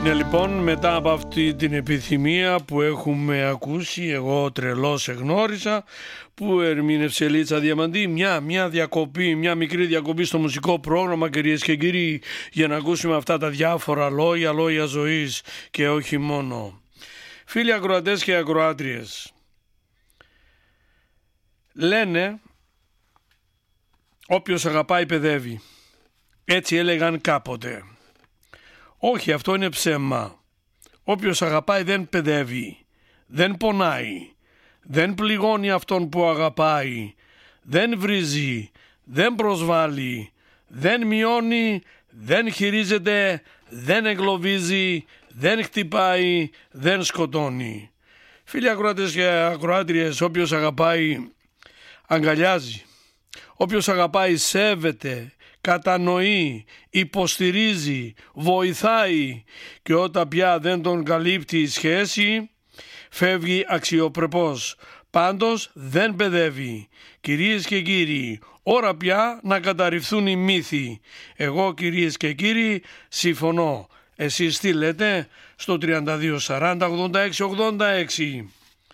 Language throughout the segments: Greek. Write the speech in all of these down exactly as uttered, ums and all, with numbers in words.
Ναι, λοιπόν, μετά από αυτή την επιθυμία που έχουμε ακούσει, εγώ τρελό σε γνώρισα, που ερμήνευσε Λίτσα Διαμαντή, μια, μια διακοπή, μια μικρή διακοπή στο μουσικό πρόγραμμα, κυρίες και κύριοι, για να ακούσουμε αυτά τα διάφορα λόγια, λόγια ζωής και όχι μόνο. Φίλοι ακροατές και ακροάτριες, λένε όποιος αγαπάει παιδεύει. Έτσι έλεγαν κάποτε. Όχι, αυτό είναι ψέμα. Όποιος αγαπάει δεν παιδεύει, δεν πονάει, δεν πληγώνει αυτόν που αγαπάει, δεν βρίζει, δεν προσβάλλει, δεν μειώνει, δεν χειρίζεται, δεν εγκλωβίζει, δεν χτυπάει, δεν σκοτώνει. Φίλοι ακροάτες και ακροάτριες, όποιος αγαπάει αγκαλιάζει, όποιος αγαπάει σέβεται, κατανοεί, υποστηρίζει, βοηθάει, και όταν πια δεν τον καλύπτει η σχέση φεύγει αξιοπρεπώς. Πάντως δεν παιδεύει. Κυρίες και κύριοι, ώρα πια να καταρριφθούν οι μύθοι. Εγώ, κυρίες και κύριοι, συμφωνώ. Εσείς τι λέτε? Στο τριάντα δύο σαράντα ογδόντα έξι ογδόντα έξι.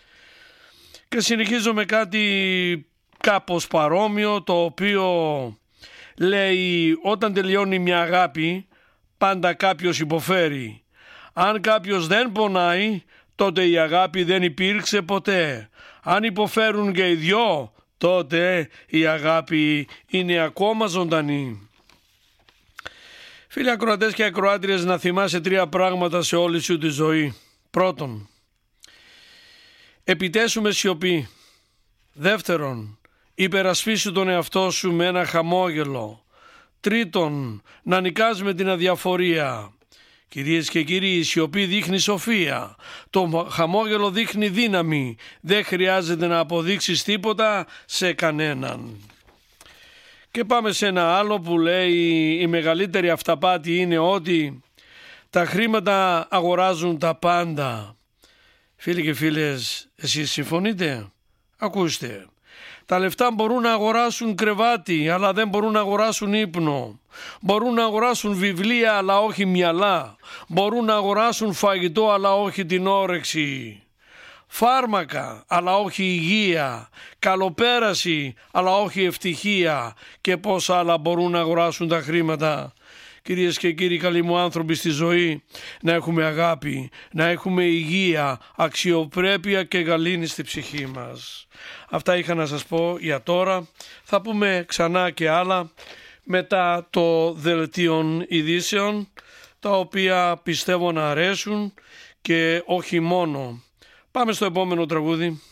Και συνεχίζω με κάτι κάπως παρόμοιο, το οποίο λέει: όταν τελειώνει μια αγάπη πάντα κάποιος υποφέρει. Αν κάποιος δεν πονάει, τότε η αγάπη δεν υπήρξε ποτέ. Αν υποφέρουν και οι δυο, τότε η αγάπη είναι ακόμα ζωντανή. Φίλοι ακροατές και ακροάτριες, να θυμάσαι τρία πράγματα σε όλη σου τη ζωή. Πρώτον, επιτέσσου με σιωπή. Δεύτερον, υπερασπίσου τον εαυτό σου με ένα χαμόγελο. Τρίτον, να νικάς με την αδιαφορία. Κυρίες και κύριοι, η σιωπή δείχνει σοφία. Το χαμόγελο δείχνει δύναμη. Δεν χρειάζεται να αποδείξεις τίποτα σε κανέναν. Και πάμε σε ένα άλλο που λέει: η μεγαλύτερη αυταπάτη είναι ότι τα χρήματα αγοράζουν τα πάντα. Φίλοι και φίλες, εσείς συμφωνείτε? Ακούστε. Τα λεφτά μπορούν να αγοράσουν κρεβάτι, αλλά δεν μπορούν να αγοράσουν ύπνο. Μπορούν να αγοράσουν βιβλία, αλλά όχι μυαλά. Μπορούν να αγοράσουν φαγητό, αλλά όχι την όρεξη. Φάρμακα, αλλά όχι υγεία. Καλοπέραση, αλλά όχι ευτυχία. Και πόσα άλλα μπορούν να αγοράσουν τα χρήματα. Κυρίες και κύριοι, καλοί μου άνθρωποι, στη ζωή να έχουμε αγάπη, να έχουμε υγεία, αξιοπρέπεια και γαλήνη στη ψυχή μας. Αυτά είχα να σας πω για τώρα. Θα πούμε ξανά και άλλα μετά το δελτίων ειδήσεων, τα οποία πιστεύω να αρέσουν και όχι μόνο. Πάμε στο επόμενο τραγούδι.